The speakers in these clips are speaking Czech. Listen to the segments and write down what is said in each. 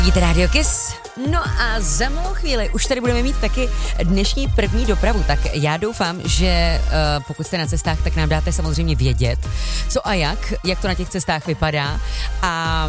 Jít Radio Kiss. No a za malou chvíli už tady budeme mít taky dnešní první dopravu, tak já doufám, že pokud jste na cestách, tak nám dáte samozřejmě vědět, co a jak to na těch cestách vypadá a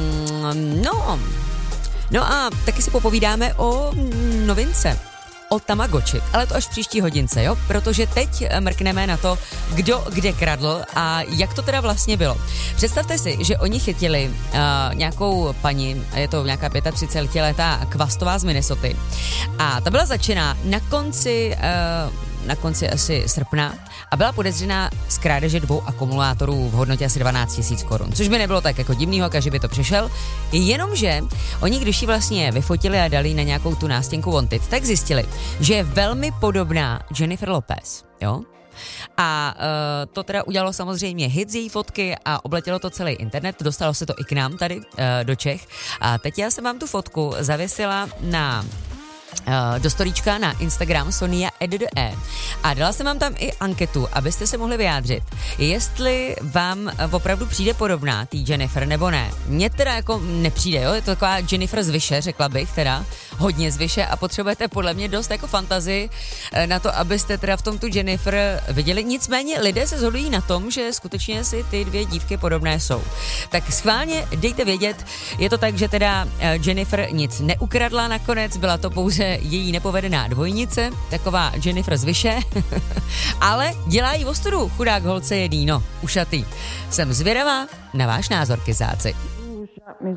no a taky si popovídáme o novince. O Tamagotchi, ale to až v příští hodince, jo? Protože teď mrkneme na to, kdo kde kradl a jak to teda vlastně bylo. Představte si, že oni chytili nějakou paní, je to nějaká 35letá Kvastová z Minnesoty a ta byla začená na konci asi srpna a byla podezřená z krádeže 2 akumulátorů v hodnotě asi 12 000 korun, což by nebylo tak jako divnýho, každý by to přešel, jenomže oni, když ji vlastně vyfotili a dali na nějakou tu nástěnku Wanted, tak zjistili, že je velmi podobná Jennifer Lopez, jo? A to teda udělalo samozřejmě hit z její fotky a obletělo to celý internet, dostalo se to i k nám tady do Čech a teď já jsem vám tu fotku zavěsila do storíčka na Instagram Sonia EDDE a dala jsem vám tam i anketu, abyste se mohli vyjádřit, jestli vám opravdu přijde podobná tý Jennifer nebo ne. Mně teda jako nepřijde, jo, je to taková Jennifer z Vyše, řekla bych teda, hodně z Vyše a potřebujete podle mě dost jako fantazii na to, abyste teda v tom tu Jennifer viděli. Nicméně lidé se shodují na tom, že skutečně si ty dvě dívky podobné jsou. Tak schválně dejte vědět, je to tak, že teda Jennifer nic neukradla nakonec, byla to pouze její nepovedená dvojnice, taková Jennifer z Vyše, ale dělá jí ostudu, chudák holce jedný, no, ušatý. Jsem zvědavá na váš názor, kysáci. Me